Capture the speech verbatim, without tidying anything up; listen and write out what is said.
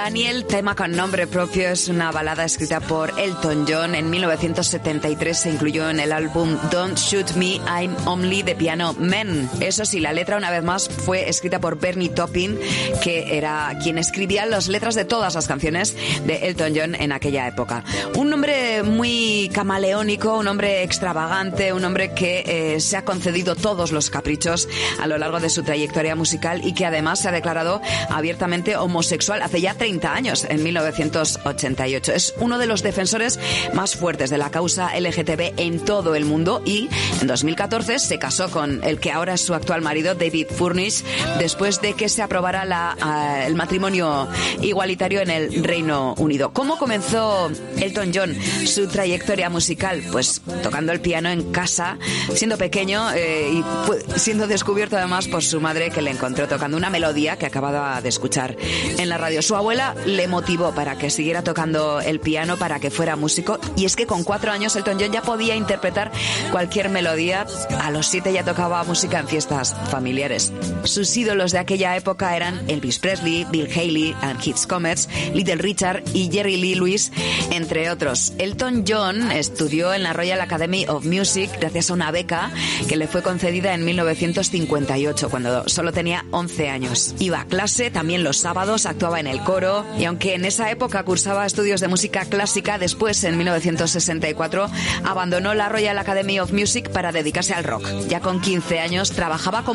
Daniel, tema con nombre propio, es una balada escrita por Elton John. En mil novecientos setenta y tres se incluyó en el álbum Don't Shoot Me, I'm Only the Piano Man. Eso sí, la letra una vez más fue escrita por Bernie Taupin, que era quien escribía las letras de todas las canciones de Elton John en aquella época. Un hombre muy camaleónico, un hombre extravagante, un hombre que eh, se ha concedido todos los caprichos a lo largo de su trayectoria musical y que además se ha declarado abiertamente homosexual hace ya treinta años, en mil novecientos ochenta y ocho. Es uno de los defensores más fuertes de la causa L G T B en todo el mundo y en dos mil catorce se casó con el que ahora es su actual marido, David Furnish, después de que se aprobara la, uh, el matrimonio igualitario en el Reino Unido. ¿Cómo comenzó Elton John su trayectoria musical? Pues tocando el piano en casa, siendo pequeño eh, y fue, siendo descubierto además por su madre, que le encontró tocando una melodía que acababa de escuchar en la radio. Su abuela le motivó para que siguiera tocando el piano, para que fuera músico, y es que con cuatro años Elton John ya podía interpretar cualquier melodía. A los siete ya tocaba música en fiestas familiares. Sus ídolos de aquella época eran Elvis Presley, Bill Haley, and Keith Comets, Little Richard y Jerry Lee Lewis, entre otros. Elton John estudió en la Royal Academy of Music gracias a una beca que le fue concedida en mil novecientos cincuenta y ocho, cuando solo tenía once años. Iba a clase también los sábados, actuaba en el coro, y aunque en esa época cursaba estudios de música clásica, después, en mil novecientos sesenta y cuatro, abandonó la Royal Academy of Music para dedicarse al rock. Ya con quince años trabajaba como